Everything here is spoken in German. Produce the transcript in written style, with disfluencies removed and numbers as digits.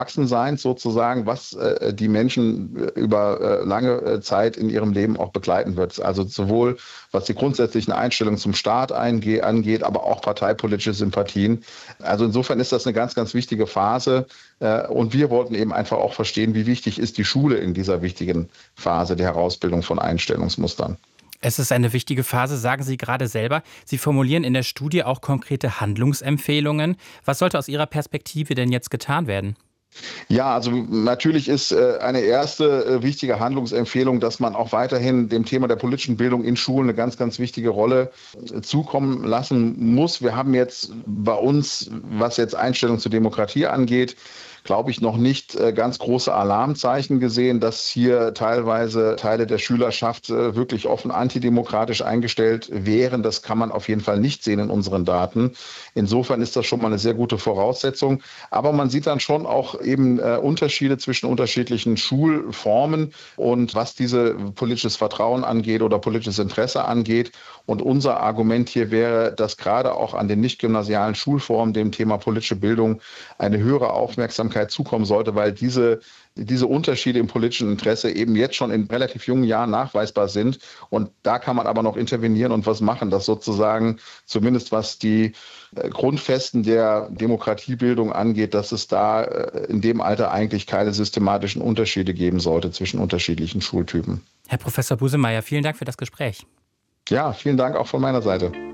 Erwachsenseins sozusagen, was die Menschen über lange Zeit in ihrem Leben auch begleiten wird. Also sowohl was die grundsätzlichen Einstellungen zum Staat angeht, aber auch parteipolitische Sympathien. Also insofern ist das eine ganz, ganz wichtige Phase. Und wir wollten eben einfach auch verstehen, wie wichtig ist die Schule in dieser wichtigen Phase der Herausbildung von Einstellungsmustern. Es ist eine wichtige Phase, sagen Sie gerade selber. Sie formulieren in der Studie auch konkrete Handlungsempfehlungen. Was sollte aus Ihrer Perspektive denn jetzt getan werden? Ja, also natürlich ist eine erste wichtige Handlungsempfehlung, dass man auch weiterhin dem Thema der politischen Bildung in Schulen eine ganz, ganz wichtige Rolle zukommen lassen muss. Wir haben jetzt bei uns, was jetzt Einstellung zur Demokratie angeht, glaube ich, noch nicht ganz große Alarmzeichen gesehen, dass hier teilweise Teile der Schülerschaft wirklich offen antidemokratisch eingestellt wären. Das kann man auf jeden Fall nicht sehen in unseren Daten. Insofern ist das schon mal eine sehr gute Voraussetzung. Aber man sieht dann schon auch eben Unterschiede zwischen unterschiedlichen Schulformen und was diese politisches Vertrauen angeht oder politisches Interesse angeht. Und unser Argument hier wäre, dass gerade auch an den nicht-gymnasialen Schulformen dem Thema politische Bildung eine höhere Aufmerksamkeit zukommen sollte, weil diese Unterschiede im politischen Interesse eben jetzt schon in relativ jungen Jahren nachweisbar sind. Und da kann man aber noch intervenieren und was machen, dass sozusagen zumindest was die Grundfesten der Demokratiebildung angeht, dass es da in dem Alter eigentlich keine systematischen Unterschiede geben sollte zwischen unterschiedlichen Schultypen. Herr Professor Busemeyer, vielen Dank für das Gespräch. Ja, vielen Dank auch von meiner Seite.